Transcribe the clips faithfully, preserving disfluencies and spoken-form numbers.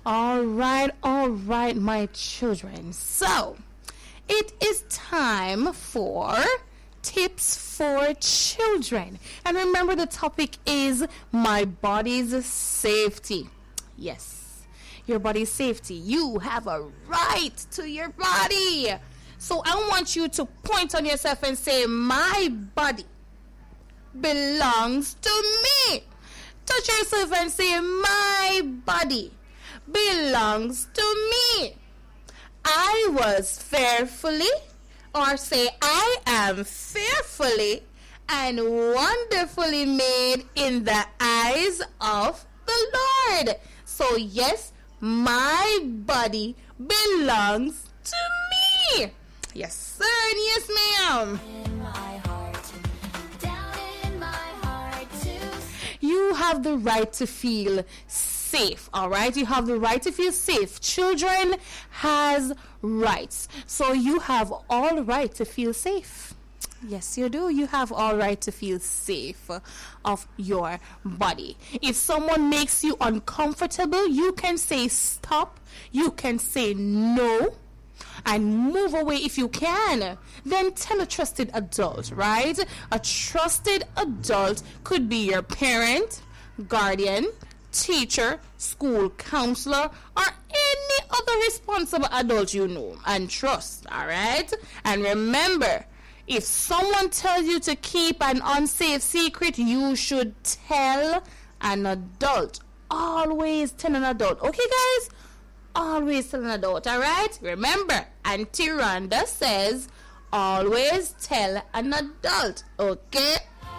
All right, all right, my children. So, it is time for tips for children. And remember, the topic is my body's safety. Yes, your body's safety. You have a right to your body. So I want you to point on yourself and say, my body belongs to me. Touch yourself and say, my body belongs to me. I was fearfully, or say, I am fearfully and wonderfully made in the eyes of the Lord. So yes, my body belongs to me. Yes, sir, and yes, ma'am. You have the right to feel safe, all right? You have the right to feel safe. Children has rights. So you have all right to feel safe. Yes, you do. You have all right to feel safe of your body. If someone makes you uncomfortable, you can say stop. You can say no and move away if you can. Then tell a trusted adult, right? A trusted adult could be your parent, guardian, teacher, school counselor, or any other responsible adult you know and trust, all right? And remember, if someone tells you to keep an unsafe secret, you should tell an adult. Always tell an adult. Okay, guys? Always tell an adult, all right? Remember, Auntie Rhonda says, always tell an adult, okay?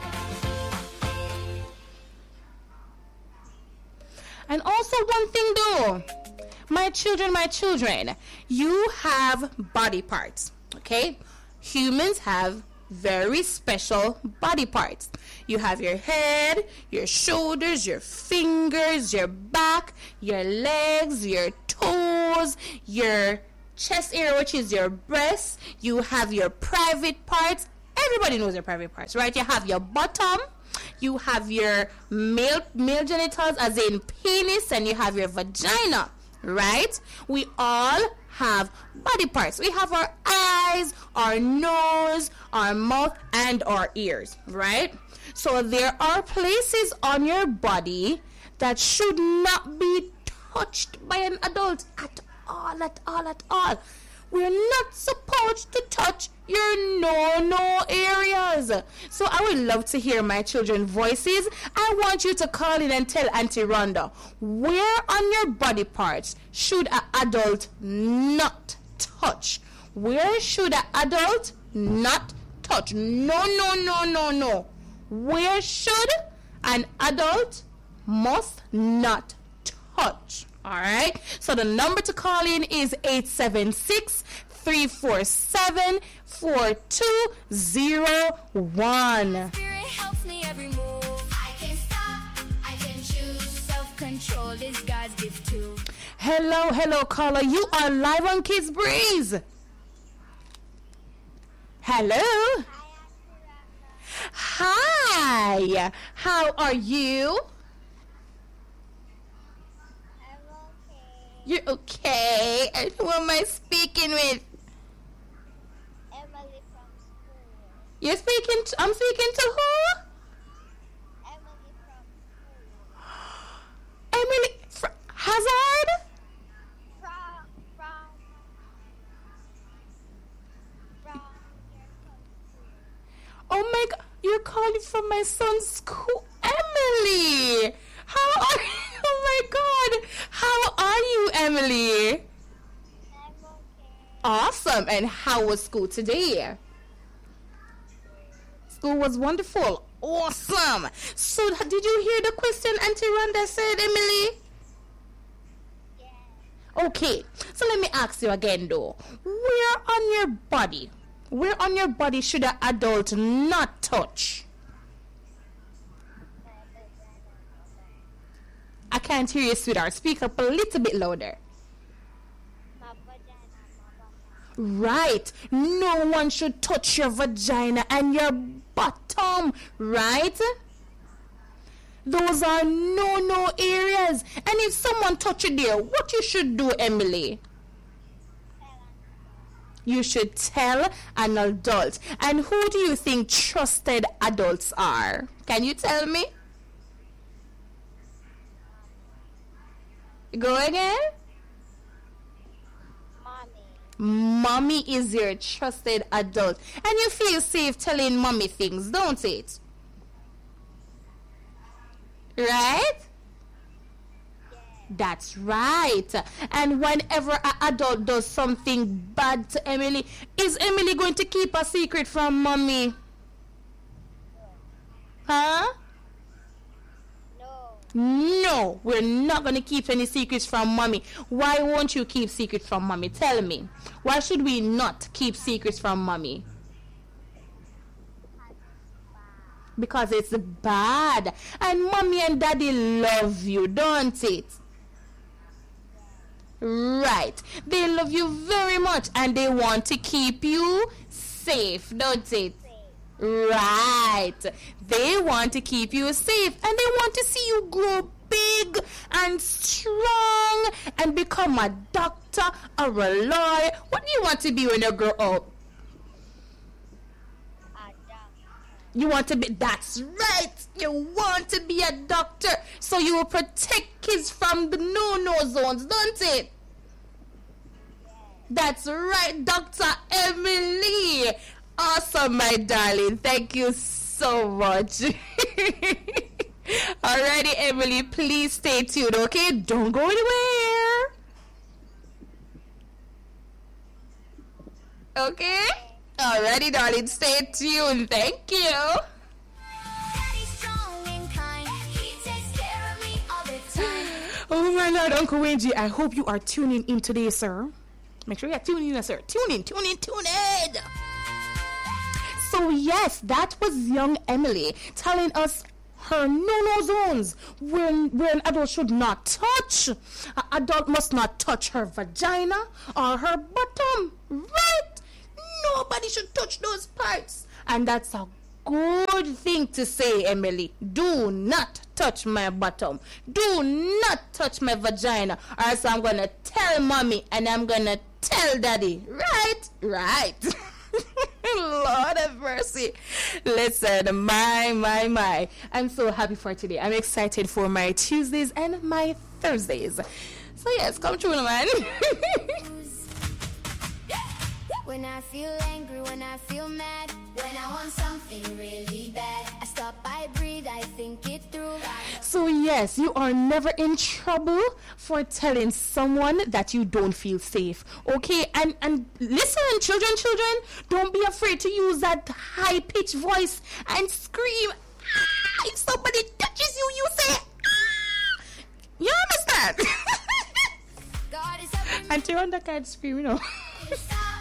And also one thing though, my children, my children, you have body parts, okay? Humans have very special body parts. You have your head, your shoulders, your fingers, your back, your legs, your toes, your chest area, which is your breast. You have your private parts. Everybody knows your private parts, right? You have your bottom. You have your male male genitals, as in penis, and you have your vagina, right? We all have body parts. We have our eyes, our nose, our mouth, and our ears, right? So there are places on your body that should not be touched by an adult at all, at all, at all. We're not supposed to touch your no-no areas. So I would love to hear my children's voices. I want you to call in and tell Auntie Rhonda, where on your body parts should an adult not touch? Where should an adult not touch? No, no, no, no, no. Where should an adult must not touch? All right. So the number to call in is eight seven six, three four seven, four two zero one. Spirit helps me every move. I can stop, I can choose. Self-control is God's gift too. Hello, hello, caller. You are live on Kids Breeze. Hello. Hi. How are you? You're okay. And who am I speaking with? Emily from school. You're speaking to, I'm speaking to who? Emily from school. Emily fr- Hazard? From, from, from your school. Oh my God. You're calling from my son's school. Emily. How are you? Oh my God. How are you, Emily? I'm okay. Awesome. And how was school today? School was wonderful. Awesome. So did you hear the question Auntie Rhonda said, Emily? Yeah. Okay. So let me ask you again though. Where on your body, where on your body should an adult not touch? I can't hear you, sweetheart. Speak up a little bit louder. My vagina, my bottom. Right. No one should touch your vagina and your bottom, right? Those are no-no areas. And if someone touch you there, what you should do, Emily? You should tell an adult. And who do you think trusted adults are? Can you tell me? Go again. Mommy. Mommy is your trusted adult. And you feel safe telling mommy things, don't it? Right? That's right. And whenever an adult does something bad to Emily, is Emily going to keep a secret from mommy? Huh? No. No, we're not going to keep any secrets from mommy. Why won't you keep secrets from mommy? Tell me. Why should we not keep secrets from mommy? Because it's bad. And mommy and daddy love you, don't it? Right. They love you very much and they want to keep you safe, don't it? Right. They want to keep you safe and they want to see you grow big and strong and become a doctor or a lawyer. What do you want to be when you grow up? You want to be, that's right, you want to be a doctor so you will protect kids from the no-no zones, don't it? That's right, Doctor Emily. Awesome, my darling. Thank you so much. Alrighty, Emily, please stay tuned, okay? Don't go anywhere. Okay? Alrighty, darling, stay tuned. Thank you. Daddy's strong and kind. He takes care of me all the time. Oh my Lord, Uncle Wenji, I hope you are tuning in today, sir. Make sure you are tuning in, sir. Tune in, tune in, tune in. So yes, that was young Emily telling us her no-no zones where, where an adult should not touch. An adult must not touch her vagina or her bottom, right? Nobody should touch those parts. And that's a good thing to say, Emily. Do not touch my bottom. Do not touch my vagina. Or else I'm going to tell mommy and I'm going to tell daddy. Right? Right. Lord have mercy. Listen, my, my, my. I'm so happy for today. I'm excited for my Tuesdays and my Thursdays. So yes, come true, man. When I feel angry, when I feel mad, when I want something really bad, I stop, I breathe, I think it through. So yes, you are never in trouble for telling someone that you don't feel safe. Okay, and and listen, children, children, don't be afraid to use that high-pitched voice and scream. Ah, if somebody touches you, you say, ah. You understand? God is helping me And Tiranda can't scream, you know. decide.